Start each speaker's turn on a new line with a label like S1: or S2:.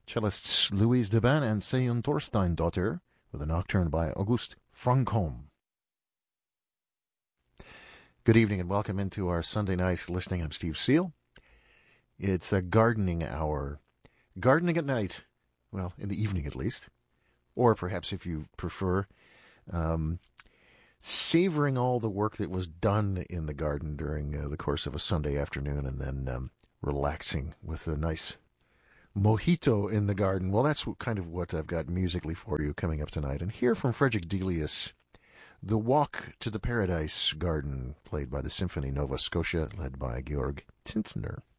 S1: cellists Louise Deban and Seyun Thorsteindottir, with a nocturne by August Franchomme. Good evening and welcome into our Sunday night listening. I'm Steve Seal. It's a gardening hour. Gardening at night. Well, in the evening at least. Or perhaps if you prefer, savoring all the work that was done in the garden during the course of a Sunday afternoon and then relaxing with a nice mojito in the garden. Well, that's kind of what I've got musically for you coming up tonight. And here from Frederick Delius, The Walk to the Paradise Garden, played by the Symphony Nova Scotia, led by Georg Tintner.